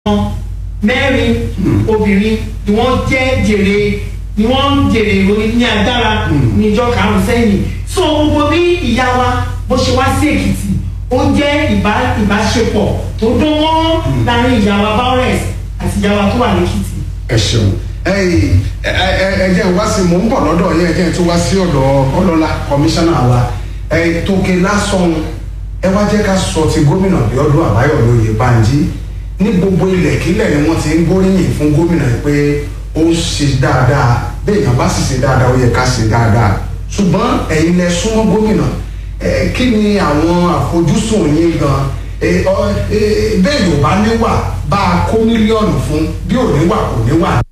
mẹ́rin obìnrin ni wọ́n jẹ́ jèrè ìròyìn ní agbára níjọ́ karùn-ún sẹ́yìn. So gbogbo bí ìyá wa bó ṣe wá sí Èkìtì ó jẹ́ ìbáṣepọ̀ tó dán mọ́ láàrin ìyá wa Bawress àti ìyá wa tó wà lẹ́kìtì. ẹ ṣeun ẹ jẹ́ wá sí mò ń bọ̀ lọ́dọ̀ yẹn ẹ jẹ́ tó wá sí ọ̀dọ̀ ọlọ́lá kọmíṣánná wa tókè lásán ẹ wá jẹ́ ká sọ ti gómìnà Bíọ́dún Àbáyọ̀mí Oyèbánjí ní gbogbo ilẹ̀kílẹ̀ ni wọ́n ti ń gbóríyìn fún gómìnà pé ó ṣe dáadáa bí èèyàn bá sì ṣe dáadáa ó yẹ ká ṣe dáadáa ṣùgbọ́n ẹ̀yin lẹ súnmọ́ gómìnà kí ni àwọn àfojúsùn yín gan bẹ́ẹ̀ yóò bá níwà bá a kó mílíọ̀nù fún bí ò níwà kò níwà.